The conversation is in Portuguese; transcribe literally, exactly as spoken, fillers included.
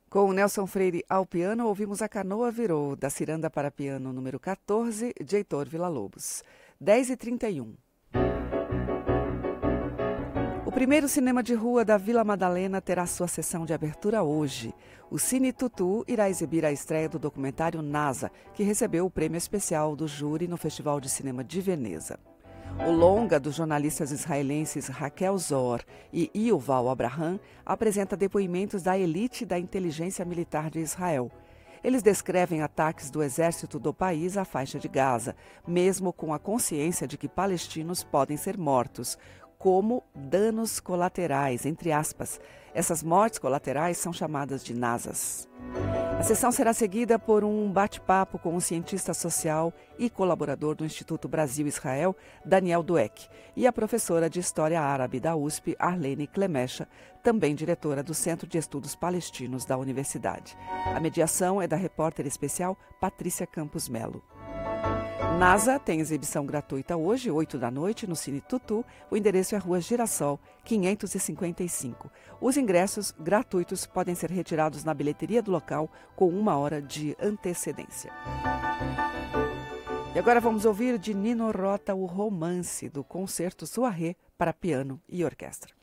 Com o Nelson Freire ao piano, ouvimos A Canoa Virou, da Ciranda para Piano número quatorze, de Heitor Villa-Lobos. dez e trinta e um. O primeiro cinema de rua da Vila Madalena terá sua sessão de abertura hoje. O Cine Tutu irá exibir a estreia do documentário NASA, que recebeu o prêmio especial do júri no Festival de Cinema de Veneza. O longa dos jornalistas israelenses Raquel Zor e Yuval Abraham apresenta depoimentos da elite da inteligência militar de Israel. Eles descrevem ataques do exército do país à faixa de Gaza, mesmo com a consciência de que palestinos podem ser mortos, como danos colaterais, entre aspas. Essas mortes colaterais são chamadas de nasas. A sessão será seguida por um bate-papo com o cientista social e colaborador do Instituto Brasil-Israel, Daniel Dweck, e a professora de História Árabe da U S P, Arlene Clemecha, também diretora do Centro de Estudos Palestinos da Universidade. A mediação é da repórter especial Patrícia Campos Melo. NASA tem exibição gratuita hoje, oito da noite, no Cine Tutu. O endereço é Rua Girassol, quinhentos e cinquenta e cinco. Os ingressos gratuitos podem ser retirados na bilheteria do local com uma hora de antecedência. E agora vamos ouvir de Nino Rota o Romance, do concerto Soirée para piano e orquestra.